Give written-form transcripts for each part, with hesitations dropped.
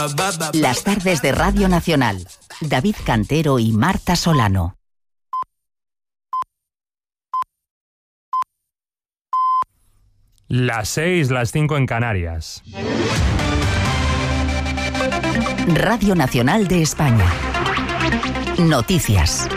Las tardes de Radio Nacional. David Cantero y Marta Solano. Las 6, las 5 en Canarias. Radio Nacional de España. Noticias.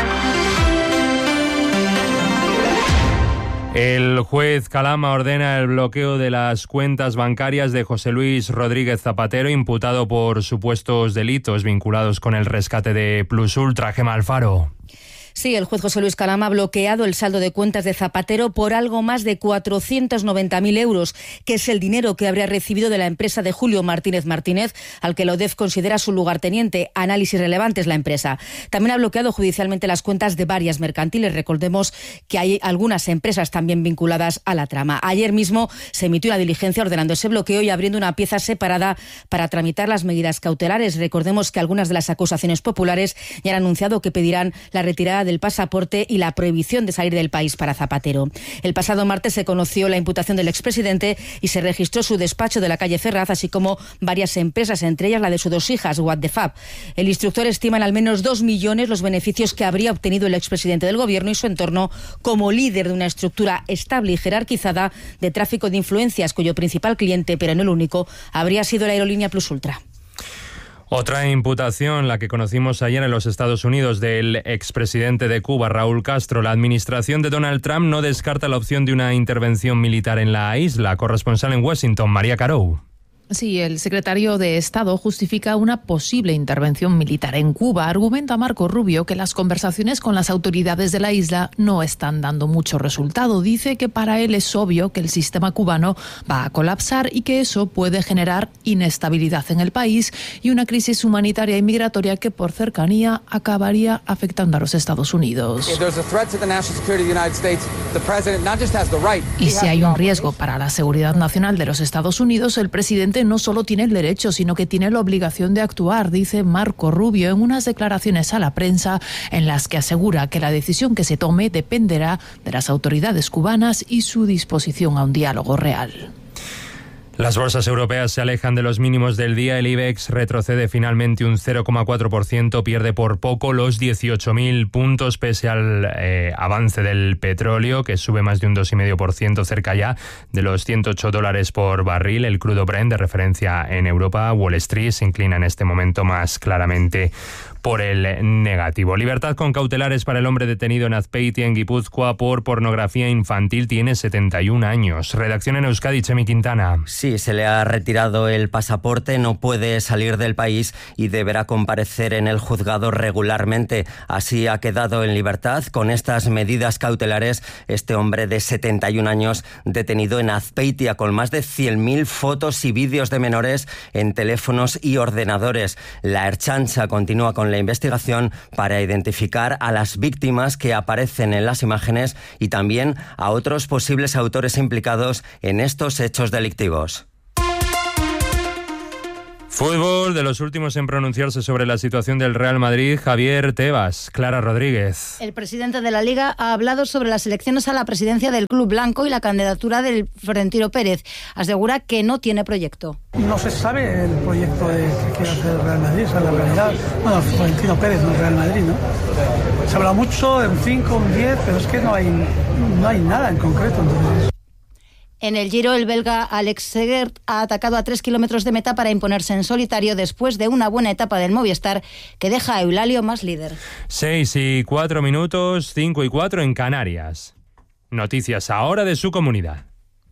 El juez Calama ordena el bloqueo de las cuentas bancarias de José Luis Rodríguez Zapatero, imputado por supuestos delitos vinculados con el rescate de Plus Ultra. Gemma Alfaro. Sí, el juez José Luis Calama ha bloqueado el saldo de cuentas de Zapatero por algo más de 490.000 euros, que es el dinero que habría recibido de la empresa de Julio Martínez Martínez, al que la UDEF considera su lugarteniente. Análisis relevantes la empresa. También ha bloqueado judicialmente las cuentas de varias mercantiles. Recordemos que hay algunas empresas también vinculadas a la trama. Ayer mismo se emitió una diligencia ordenando ese bloqueo y abriendo una pieza separada para tramitar las medidas cautelares. Recordemos que algunas de las acusaciones populares ya han anunciado que pedirán la retirada del pasaporte y la prohibición de salir del país para Zapatero. El pasado martes se conoció la imputación del expresidente y se registró su despacho de la calle Ferraz, así como varias empresas, entre ellas la de sus dos hijas, What the Fab. El instructor estima en al menos 2 millones los beneficios que habría obtenido el expresidente del gobierno y su entorno como líder de una estructura estable y jerarquizada de tráfico de influencias, cuyo principal cliente, pero no el único, habría sido la aerolínea Plus Ultra. Otra imputación, la que conocimos ayer en los Estados Unidos, del expresidente de Cuba, Raúl Castro. La administración de Donald Trump no descarta la opción de una intervención militar en la isla. Corresponsal en Washington, María Carou. Sí, el secretario de Estado justifica una posible intervención militar en Cuba. Argumenta Marco Rubio que las conversaciones con las autoridades de la isla no están dando mucho resultado. Dice que para él es obvio que el sistema cubano va a colapsar y que eso puede generar inestabilidad en el país y una crisis humanitaria y migratoria que por cercanía acabaría afectando a los Estados Unidos. Y si hay un riesgo para la seguridad nacional de los Estados Unidos, el presidente no solo tiene el derecho, sino que tiene la obligación de actuar, dice Marco Rubio en unas declaraciones a la prensa en las que asegura que la decisión que se tome dependerá de las autoridades cubanas y su disposición a un diálogo real. Las bolsas europeas se alejan de los mínimos del día. El IBEX retrocede finalmente un 0,4%, pierde por poco los 18.000 puntos pese al avance del petróleo, que sube más de un 2,5%, cerca ya de los $108 por barril. El crudo Brent, de referencia en Europa, Wall Street, se inclina en este momento más claramente por el negativo. Libertad con cautelares para el hombre detenido en Azpeitia, en Guipúzcoa, por pornografía infantil. Tiene 71 años. Redacción en Euskadi, Chemi Quintana. Sí, se le ha retirado el pasaporte, no puede salir del país y deberá comparecer en el juzgado regularmente. Así ha quedado en libertad con estas medidas cautelares este hombre de 71 años detenido en Azpeitia, con más de 100.000 fotos y vídeos de menores en teléfonos y ordenadores. La Ertzaintza continúa con la investigación para identificar a las víctimas que aparecen en las imágenes y también a otros posibles autores implicados en estos hechos delictivos. Fútbol, de los últimos en pronunciarse sobre la situación del Real Madrid, Javier Tebas. Clara Rodríguez. El presidente de la Liga ha hablado sobre las elecciones a la presidencia del club blanco y la candidatura del Florentino Pérez. Asegura que no tiene proyecto. No se sabe el proyecto de que quiere hacer el Real Madrid, esa es la realidad. Bueno, Florentino Pérez, no el Real Madrid, ¿no? Se habla mucho de un 5, un 10, pero es que no hay nada en concreto, entonces. En el Giro, el belga Alex Segert ha atacado a 3 kilómetros de meta para imponerse en solitario después de una buena etapa del Movistar que deja a Eulalio más líder. 6:04, 5:04 en Canarias. Noticias ahora de su comunidad.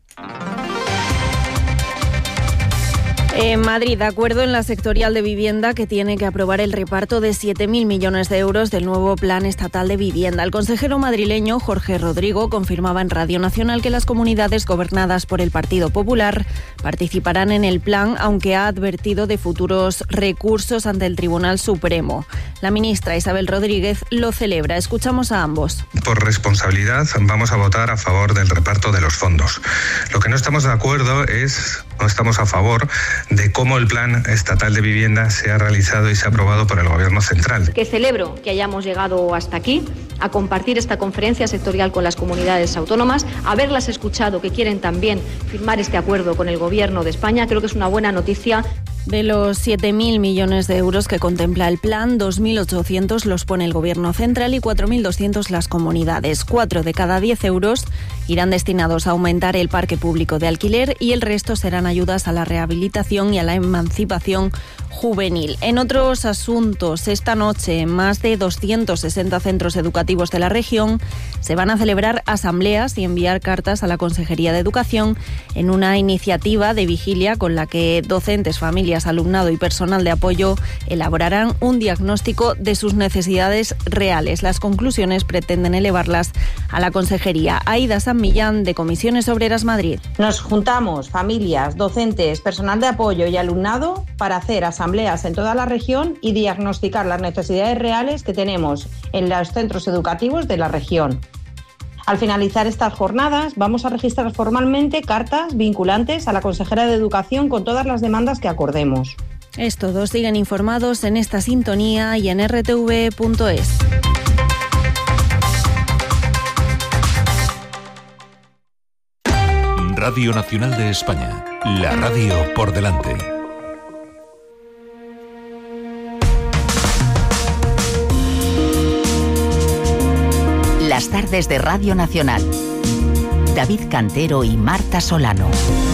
En Madrid, acuerdo en la sectorial de vivienda que tiene que aprobar el reparto de 7.000 millones de euros del nuevo Plan Estatal de Vivienda. El consejero madrileño Jorge Rodrigo confirmaba en Radio Nacional que las comunidades gobernadas por el Partido Popular participarán en el plan, aunque ha advertido de futuros recursos ante el Tribunal Supremo. La ministra Isabel Rodríguez lo celebra. Escuchamos a ambos. Por responsabilidad vamos a votar a favor del reparto de los fondos. Lo que no estamos de acuerdo es, no estamos a favor de cómo el Plan Estatal de Vivienda se ha realizado y se ha aprobado por el Gobierno central. Que celebro que hayamos llegado hasta aquí, a compartir esta conferencia sectorial con las comunidades autónomas, haberlas escuchado que quieren también firmar este acuerdo con el Gobierno de España. Creo que es una buena noticia. De los 7.000 millones de euros que contempla el plan, 2.800 los pone el Gobierno central y 4.200 las comunidades. 4 de cada 10 euros irán destinados a aumentar el parque público de alquiler y el resto serán ayudas a la rehabilitación y a la emancipación juvenil. En otros asuntos, esta noche en más de 260 centros educativos de la región se van a celebrar asambleas y enviar cartas a la Consejería de Educación en una iniciativa de vigilia con la que docentes, familias, alumnado y personal de apoyo elaborarán un diagnóstico de sus necesidades reales. Las conclusiones pretenden elevarlas a la Consejería. Aida San Millán, de Comisiones Obreras Madrid. Nos juntamos familias, docentes, personal de apoyo y alumnado para hacer asambleas en toda la región y diagnosticar las necesidades reales que tenemos en los centros educativos de la región. Al finalizar estas jornadas, vamos a registrar formalmente cartas vinculantes a la consejera de Educación con todas las demandas que acordemos. Todos siguen informados en esta sintonía y en rtv.es. Radio Nacional de España, la radio por delante. Las tardes de Radio Nacional. David Cantero y Marta Solano.